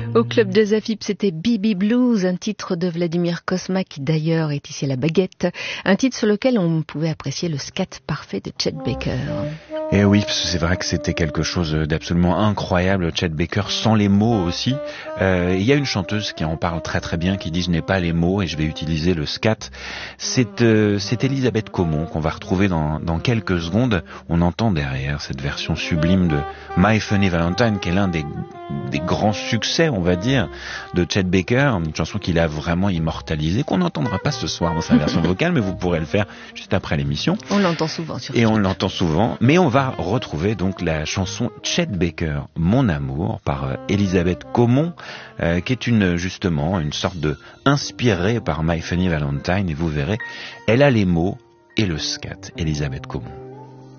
Au club de Zafip, c'était Bibi Blues, un titre de Vladimir Cosma qui d'ailleurs est ici à la baguette, un titre sur lequel on pouvait apprécier le scat parfait de Chet Baker. Et oui, parce que c'est vrai que c'était quelque chose d'absolument incroyable, Chet Baker, sans les mots aussi. Il y a une chanteuse qui en parle très très bien, qui dit « je n'ai pas les mots et je vais utiliser le scat ». C'est Elisabeth Caumont qu'on va retrouver dans quelques secondes. On entend derrière cette version sublime de My Funny Valentine, qui est l'un des grands succès, on va dire, de Chet Baker, une chanson qu'il a vraiment immortalisée, qu'on n'entendra pas ce soir dans sa version vocale, mais vous pourrez le faire juste après l'émission. On l'entend souvent sur Et on l'entend souvent, mais on va retrouver donc la chanson Chet Baker, Mon Amour, par Elisabeth Caumont, qui est justement une sorte de inspirée par My Funny Valentine, et vous verrez, elle a les mots et le scat, Elisabeth Caumont.